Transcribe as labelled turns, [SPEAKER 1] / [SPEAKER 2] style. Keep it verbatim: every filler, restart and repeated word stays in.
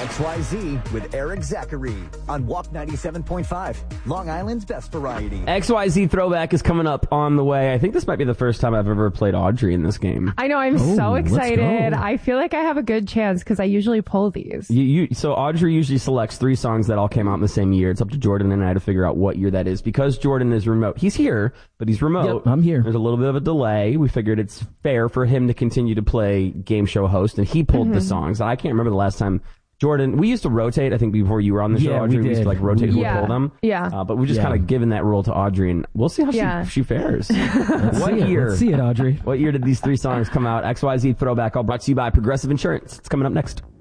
[SPEAKER 1] X Y Z with Eric Zachary on Walk ninety-seven point five, Long Island's best variety.
[SPEAKER 2] X Y Z Throwback is coming up on the way. I think this might be the first time I've ever played Audrey in this game.
[SPEAKER 3] I know, I'm
[SPEAKER 4] Oh,
[SPEAKER 3] so
[SPEAKER 4] let's
[SPEAKER 3] excited.
[SPEAKER 4] go.
[SPEAKER 3] I feel like I have a good chance because I usually pull these.
[SPEAKER 2] You, you, so Audrey usually selects three songs that all came out in the same year. It's up to Jordan and I to figure out what year that is. Because Jordan is remote. He's here, but he's remote.
[SPEAKER 4] Yep, I'm here.
[SPEAKER 2] There's a little bit of a delay. We figured it's fair for him to continue to play game show host, and he pulled
[SPEAKER 3] Mm-hmm.
[SPEAKER 2] the songs. I can't remember the last time. Jordan, we used to rotate, I think, before you were on the show,
[SPEAKER 4] Yeah, we
[SPEAKER 2] Audrey. We, used to
[SPEAKER 4] did.
[SPEAKER 2] like rotate
[SPEAKER 4] We-
[SPEAKER 2] who
[SPEAKER 3] Yeah.
[SPEAKER 2] would pull them.
[SPEAKER 3] Yeah.
[SPEAKER 2] Uh, but we've just
[SPEAKER 4] Yeah.
[SPEAKER 2] kind of given that role to Audrey, and we'll see how
[SPEAKER 3] Yeah.
[SPEAKER 2] she, she fares.
[SPEAKER 4] Let's
[SPEAKER 2] What
[SPEAKER 4] see it.
[SPEAKER 2] year?
[SPEAKER 4] Let's see it, Audrey.
[SPEAKER 2] What year did these three songs come out? X Y Z Throwback, all brought to you by Progressive Insurance. It's coming up next.